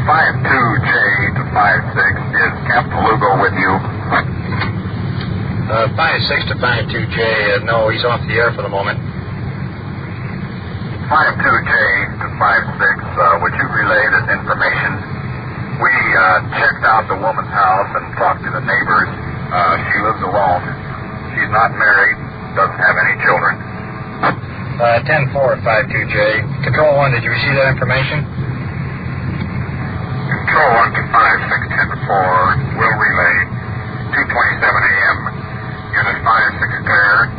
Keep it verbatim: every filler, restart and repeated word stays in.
five two J to five six, is Captain Lugo with you? Uh, five six to five two J, uh, no, he's off the air for the moment. five two J to five six, uh, would you relay this information? We uh, checked out the woman's house and talked to the neighbors. Uh, she lives alone. She's not married, doesn't have any children. Uh, ten four five two J. Control one, did you receive that information? Control one to five six ten four will relay two twenty-seven a m Unit five six clear.